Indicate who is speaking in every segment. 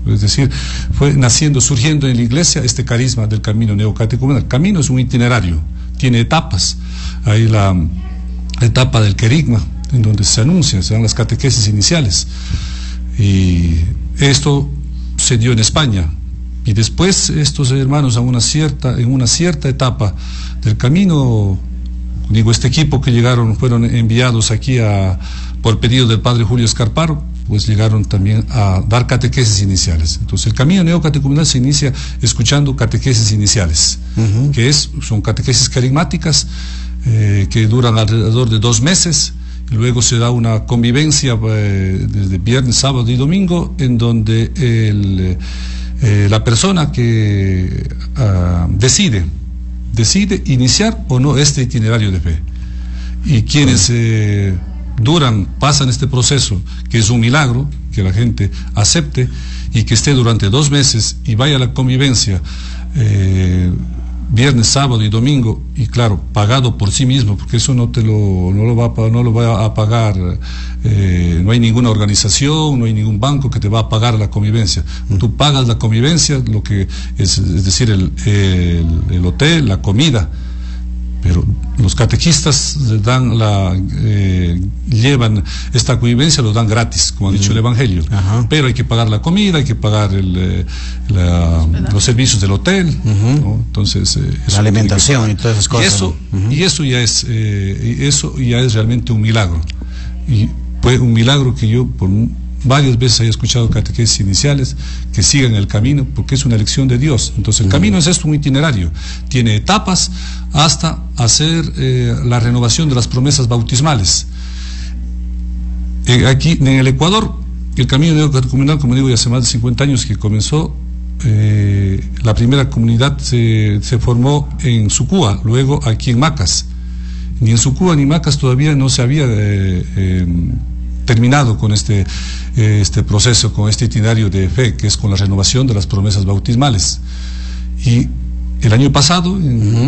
Speaker 1: Es decir, fue surgiendo en la iglesia este carisma del camino neocatecumenal. El camino es un itinerario, tiene etapas. Hay la etapa del querigma, en donde se anuncian, se dan las catequesis iniciales. Y esto se dio en España. Y después estos hermanos en una cierta etapa del camino, digo, este equipo que fueron enviados aquí por pedido del padre Julio Escarparo, pues llegaron también a dar catequesis iniciales. Entonces el camino neocatecumenal se inicia escuchando catequesis iniciales, son catequesis carismáticas que duran alrededor de 2 meses. Luego se da una convivencia desde viernes, sábado y domingo, en donde la persona que decide iniciar o no este itinerario de fe. Y quienes pasan este proceso, que es un milagro, que la gente acepte y que esté durante 2 meses y vaya a la convivencia viernes, sábado y domingo, y claro, pagado por sí mismo, porque eso no lo va a pagar, no hay ninguna organización, no hay ningún banco que te va a pagar la convivencia. Tú pagas la convivencia, lo que es decir, el hotel, la comida, pero los catequistas llevan esta convivencia, lo dan gratis, como ha dicho el Evangelio. Pero hay que pagar la comida, hay que pagar los servicios del hotel, ¿no? Entonces
Speaker 2: la alimentación y todas esas cosas.
Speaker 1: Y eso ya es realmente un milagro. Y fue un milagro que yo varias veces he escuchado catequesis iniciales que sigan el camino, porque es una elección de Dios. Entonces el camino es esto, un itinerario, tiene etapas hasta hacer la renovación de las promesas bautismales. Aquí en el Ecuador, el camino neocatecumenal, como digo, ya hace más de 50 años que comenzó. La primera comunidad se formó en Sucúa, luego aquí en Macas. Ni en Sucúa ni Macas todavía no se había terminado con este proceso, con este itinerario de fe, que es con la renovación de las promesas bautismales. Y el año pasado,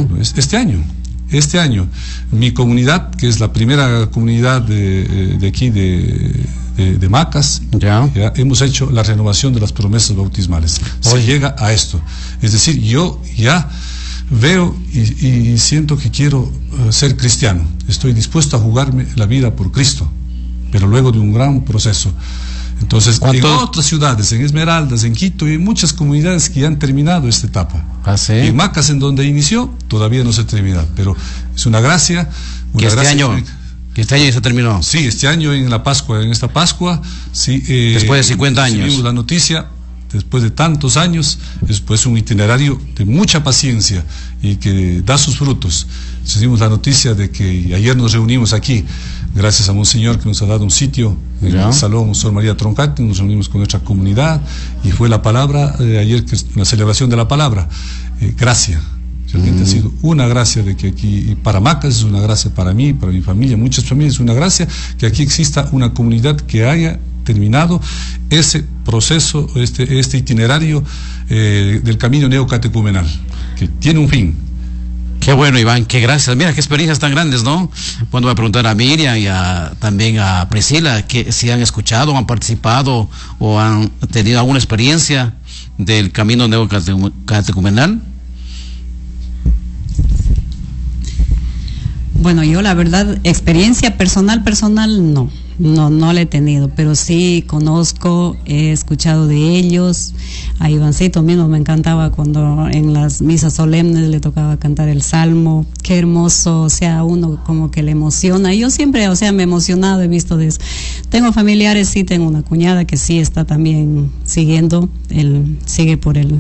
Speaker 1: este año, mi comunidad, que es la primera comunidad de aquí de Macas, ya hemos hecho la renovación de las promesas bautismales. Se llega a esto. Es decir, yo ya veo y siento que quiero ser cristiano. Estoy dispuesto a jugarme la vida por Cristo, pero luego de un gran proceso. Entonces, en otras ciudades, en Esmeraldas, en Quito, y en muchas comunidades que ya han terminado esta etapa.
Speaker 2: ¿Sí?
Speaker 1: Y en Macas, en donde inició, todavía no se termina, pero es una gracia.
Speaker 2: Que este año ya se terminó.
Speaker 1: Sí, este año en esta Pascua, sí.
Speaker 2: Después de 50 años.
Speaker 1: Recibimos la noticia, después de tantos años, es pues un itinerario de mucha paciencia y que da sus frutos. Recibimos la noticia de que ayer nos reunimos aquí, gracias a Monseñor que nos ha dado un sitio en el Salón Sor María Troncati, nos reunimos con nuestra comunidad y fue la palabra ayer, que es la celebración de la palabra, gracia. Realmente ha sido una gracia de que aquí, para Macas es una gracia para mí, para mi familia, muchas familias, es una gracia que aquí exista una comunidad que haya terminado ese proceso, este itinerario del camino neocatecumenal, que tiene un fin.
Speaker 2: Qué bueno, Iván, qué gracias. Mira, qué experiencias tan grandes, ¿no? Cuando voy a preguntar a Miriam y también a Priscila, que si han escuchado, han participado o han tenido alguna experiencia del camino neocatecumenal.
Speaker 3: Bueno, yo la verdad, experiencia personal no la he tenido, pero sí conozco, he escuchado de ellos. A Ivancito mismo me encantaba cuando en las misas solemnes le tocaba cantar el salmo. Qué hermoso, o sea, uno como que le emociona. Yo siempre, o sea, me he emocionado, he visto de eso. Tengo familiares, sí, tengo una cuñada que sí está también siguiendo, sigue por el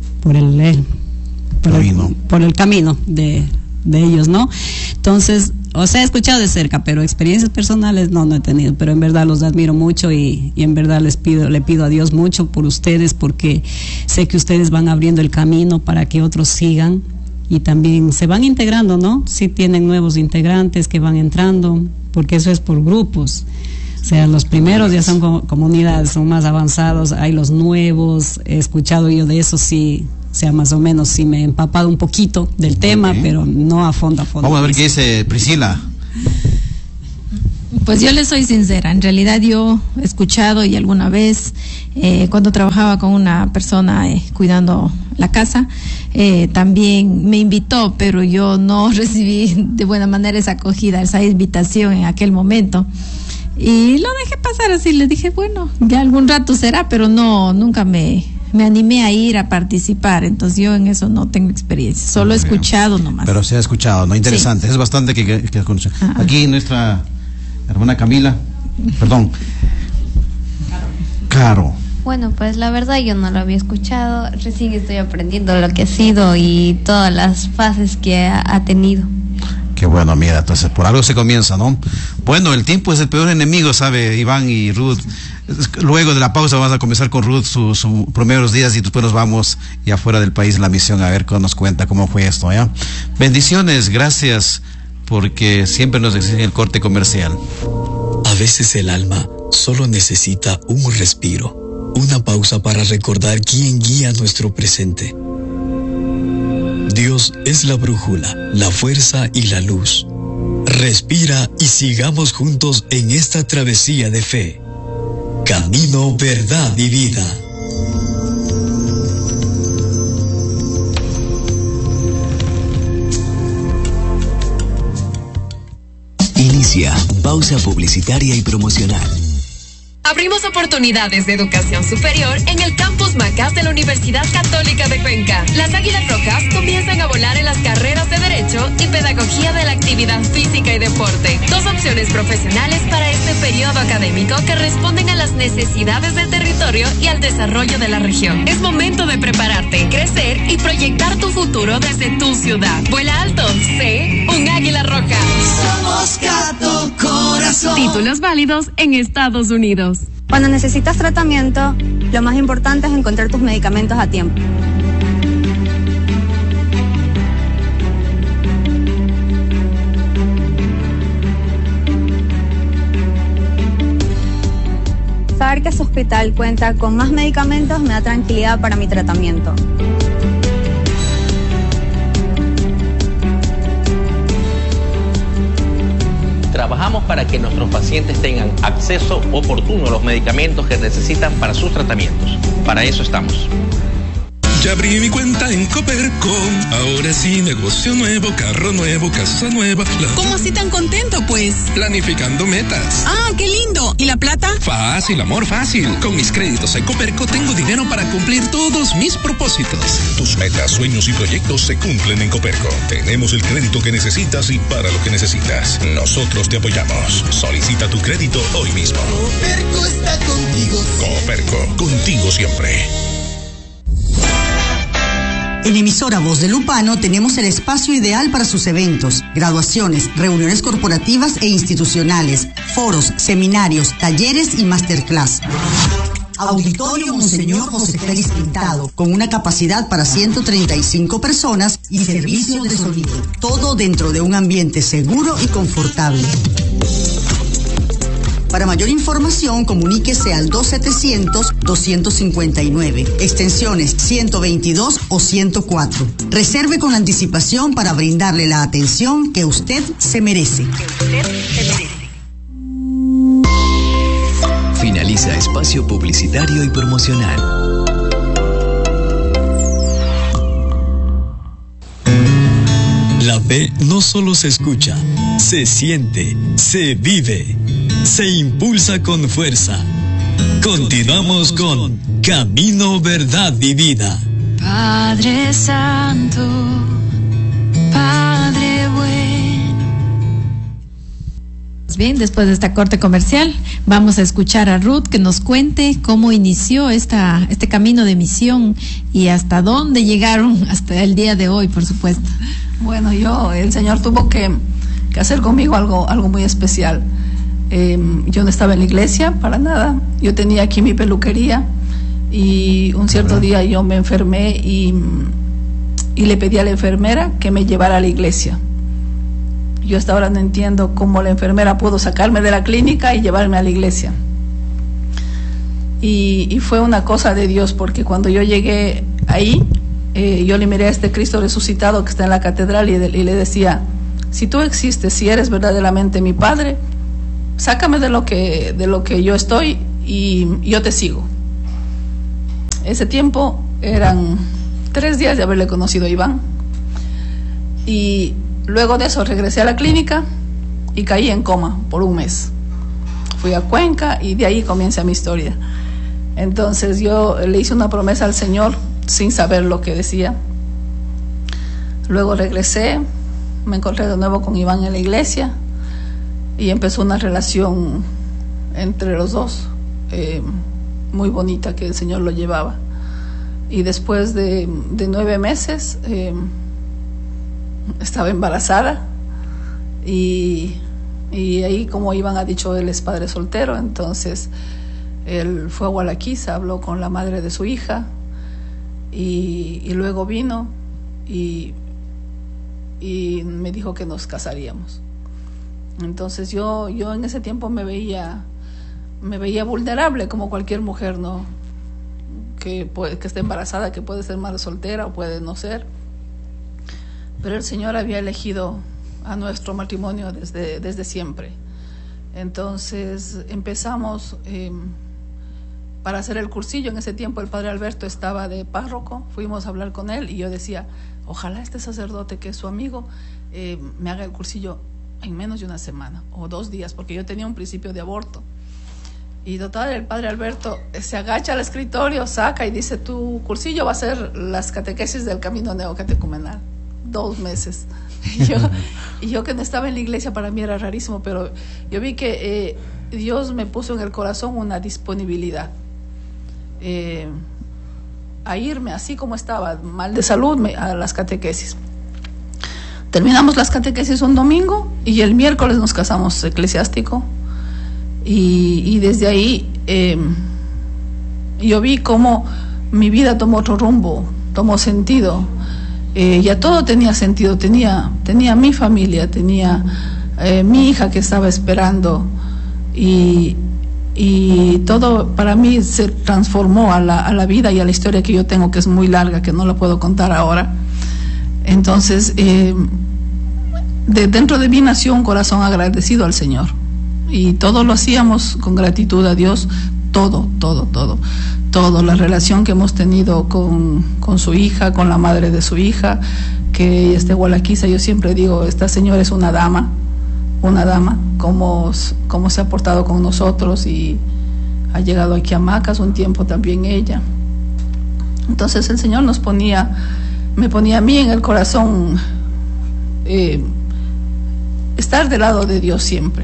Speaker 3: camino de ellos, ¿no? Entonces, o sea, he escuchado de cerca, pero experiencias personales no he tenido, pero en verdad los admiro mucho y en verdad le pido a Dios mucho por ustedes, porque sé que ustedes van abriendo el camino para que otros sigan y también se van integrando, ¿no? Sí tienen nuevos integrantes que van entrando, porque eso es por grupos. O sea, los primeros ya son comunidades, son más avanzados, hay los nuevos, he escuchado yo de eso, sí. O sea, más o menos sí me he empapado un poquito del tema, pero no a fondo.
Speaker 2: Vamos a ver qué dice Priscila.
Speaker 4: Pues yo le soy sincera, en realidad yo he escuchado y alguna vez cuando trabajaba con una persona cuidando la casa, también me invitó, pero yo no recibí de buena manera esa acogida, esa invitación en aquel momento. Y lo dejé pasar así, le dije, bueno, ya algún rato será, pero nunca me animé a ir a participar, entonces yo en eso no tengo experiencia, solo he escuchado nomás.
Speaker 2: Pero se ha escuchado, ¿no? Interesante, sí. Es bastante que conocer. Aquí nuestra hermana Camila, perdón, Caro.
Speaker 5: Bueno, pues la verdad yo no lo había escuchado, recién estoy aprendiendo lo que ha sido y todas las fases que ha tenido.
Speaker 2: Qué bueno, mira, entonces por algo se comienza, ¿no? Bueno, el tiempo es el peor enemigo, ¿sabe, Iván y Ruth? Luego de la pausa vamos a comenzar con Ruth sus primeros días y después nos vamos ya fuera del país en la misión a ver cómo nos cuenta cómo fue esto, ¿ya? Bendiciones, gracias, porque siempre nos exigen el corte comercial.
Speaker 6: A veces el alma solo necesita un respiro, una pausa para recordar quién guía nuestro presente. Dios es la brújula, la fuerza y la luz. Respira y sigamos juntos en esta travesía de fe. Camino, verdad y vida.
Speaker 7: Inicia pausa publicitaria y promocional.
Speaker 8: Abrimos oportunidades de educación superior en el campus Macás de la Universidad Católica de Cuenca. Las Águilas Rojas comienzan a volar en las carreras de Derecho y Pedagogía de la Actividad Física y Deporte. 2 opciones profesionales para este periodo académico que responden a las necesidades del territorio y al desarrollo de la región. Es momento de prepararte, crecer y proyectar tu futuro desde tu ciudad. Vuela alto, sé un Águila Roja.
Speaker 9: Somos Cato Corazón.
Speaker 8: Títulos válidos en Estados Unidos.
Speaker 10: Cuando necesitas tratamiento, lo más importante es encontrar tus medicamentos a tiempo. Saber que su hospital cuenta con más medicamentos me da tranquilidad para mi tratamiento.
Speaker 11: Trabajamos para que nuestros pacientes tengan acceso oportuno a los medicamentos que necesitan para sus tratamientos. Para eso estamos.
Speaker 12: Ya abrí mi cuenta en Coperco. Ahora sí, negocio nuevo, carro nuevo, casa nueva.
Speaker 13: ¿Cómo así tan contento, pues?
Speaker 12: Planificando metas.
Speaker 13: ¡Ah, qué lindo! ¿Y la plata?
Speaker 12: Fácil, amor, fácil. Con mis créditos en Coperco tengo dinero para cumplir todos mis propósitos.
Speaker 14: Tus metas, sueños y proyectos se cumplen en Coperco. Tenemos el crédito que necesitas y para lo que necesitas. Nosotros te apoyamos. Solicita tu crédito hoy mismo.
Speaker 9: Coperco está contigo.
Speaker 14: Coperco, contigo siempre.
Speaker 15: En emisora Voz de Lupano tenemos el espacio ideal para sus eventos, graduaciones, reuniones corporativas e institucionales, foros, seminarios, talleres y masterclass. Auditorio Monseñor José Félix Pintado, con una capacidad para 135 personas y servicio de sonido. Todo dentro de un ambiente seguro y confortable. Para mayor información, comuníquese al 2700-259, extensiones 122 o 104. Reserve con anticipación para brindarle la atención que usted se merece.
Speaker 7: Finaliza espacio publicitario y promocional.
Speaker 6: La fe no solo se escucha, se siente, se vive, se impulsa con fuerza. Continuamos con Camino, Verdad y Vida.
Speaker 16: Padre Santo, Padre bueno.
Speaker 4: Bien, después de esta corte comercial, vamos a escuchar a Ruth que nos cuente cómo inició este camino de misión y hasta dónde llegaron hasta el día de hoy, por supuesto.
Speaker 17: Bueno, el Señor tuvo que hacer conmigo algo muy especial. Yo no estaba en la iglesia para nada. Yo tenía aquí mi peluquería y un cierto día yo me enfermé y le pedí a la enfermera que me llevara a la iglesia. Yo hasta ahora no entiendo cómo la enfermera pudo sacarme de la clínica y llevarme a la iglesia. Y fue una cosa de Dios, porque cuando yo llegué ahí, yo le miré a este Cristo resucitado que está en la catedral y le decía: si tú existes, si eres verdaderamente mi Padre, sácame de lo que yo estoy y yo te sigo. Ese tiempo eran 3 días de haberle conocido a Iván, y luego de eso regresé a la clínica y caí en coma por 1 mes. Fui a Cuenca y de ahí comienza mi historia. Entonces yo le hice una promesa al Señor sin saber lo que decía. Luego regresé, me encontré de nuevo con Iván en la iglesia y empezó una relación entre los dos muy bonita, que el Señor lo llevaba. Y después de 9 meses estaba embarazada, y ahí, como Iván ha dicho, él es padre soltero. Entonces él fue a Gualaquiza, habló con la madre de su hija, y luego vino y me dijo que nos casaríamos. Entonces yo en ese tiempo me veía vulnerable, como cualquier mujer, ¿no? Que esté embarazada, que puede ser madre soltera o puede no ser. Pero el Señor había elegido a nuestro matrimonio desde siempre. Entonces empezamos para hacer el cursillo. En ese tiempo el padre Alberto estaba de párroco, fuimos a hablar con él y yo decía, ojalá este sacerdote que es su amigo me haga el cursillo en menos de 1 semana o 2 días, porque yo tenía un principio de aborto. Y total, el padre Alberto se agacha al escritorio, saca y dice, tu cursillo va a ser las catequesis del camino neocatecumenal, 2 meses. Y yo que no estaba en la iglesia, para mí era rarísimo, pero yo vi que Dios me puso en el corazón una disponibilidad a irme así como estaba, mal de salud, a las catequesis. Terminamos las catequesis un domingo y el miércoles nos casamos eclesiástico, y desde ahí yo vi cómo mi vida tomó otro rumbo, tomó sentido. Ya todo tenía sentido, tenía mi familia, tenía mi hija que estaba esperando, y todo para mí se transformó a la vida y a la historia que yo tengo, que es muy larga, que no la puedo contar ahora. Entonces dentro de mí nació un corazón agradecido al Señor, y todo lo hacíamos con gratitud a Dios, todo, la relación que hemos tenido con su hija, con la madre de su hija, que es de Gualaquiza. Yo siempre digo, esta señora es una dama, cómo se ha portado con nosotros, y ha llegado aquí a Macas un tiempo también ella. Entonces el Señor me ponía a mí en el corazón estar del lado de Dios siempre.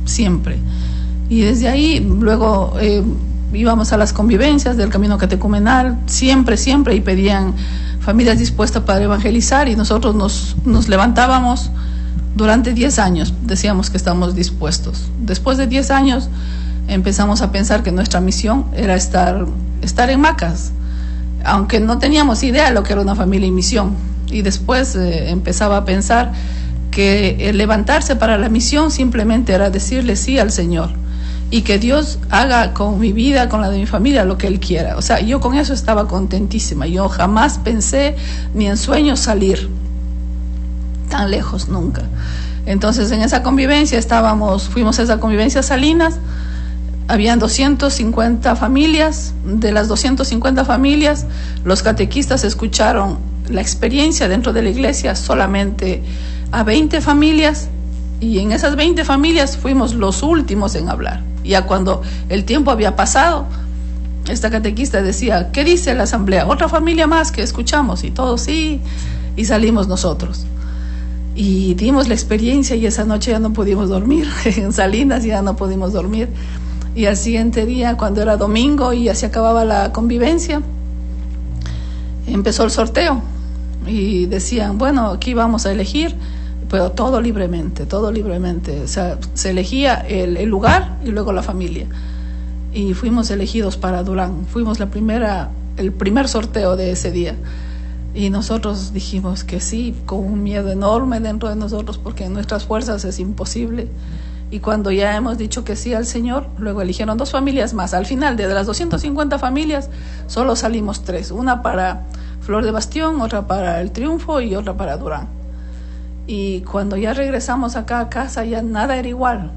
Speaker 17: Y desde ahí luego íbamos a las convivencias del camino catecumenal, siempre, y pedían familias dispuestas para evangelizar, y nosotros nos levantábamos durante 10 años, decíamos que estamos dispuestos. Después de 10 años empezamos a pensar que nuestra misión era estar en Macas, aunque no teníamos idea de lo que era una familia y misión. Y después empezaba a pensar que el levantarse para la misión simplemente era decirle sí al Señor, y que Dios haga con mi vida, con la de mi familia, lo que Él quiera. O sea, yo con eso estaba contentísima. Yo jamás pensé ni en sueños salir tan lejos, nunca. Entonces en esa convivencia fuimos a esa convivencia Salinas, habían 250 familias. De las 250 familias, los catequistas escucharon la experiencia dentro de la iglesia solamente a 20 familias, y en esas 20 familias fuimos los últimos en hablar. Ya cuando el tiempo había pasado, esta catequista decía, ¿qué dice la asamblea? Otra familia más que escuchamos, y todos sí, y salimos nosotros. Y dimos la experiencia, y esa noche ya no pudimos dormir, en Salinas ya no pudimos dormir. Y al siguiente día, cuando era domingo y ya se acababa la convivencia, empezó el sorteo, y decían, bueno, aquí vamos a elegir, pero todo libremente, o sea, se elegía el lugar y luego la familia, y fuimos elegidos para Durán. Fuimos el primer sorteo de ese día, y nosotros dijimos que sí, con un miedo enorme dentro de nosotros, porque en nuestras fuerzas es imposible. Y cuando ya hemos dicho que sí al Señor, luego eligieron 2 familias más. Al final, de las 250 familias, solo salimos 3, una para Flor de Bastión, otra para El Triunfo y otra para Durán. Y cuando ya regresamos acá a casa, ya nada era igual.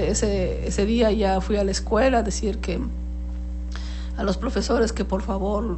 Speaker 17: Ese día ya fui a la escuela a decir que a los profesores que por favor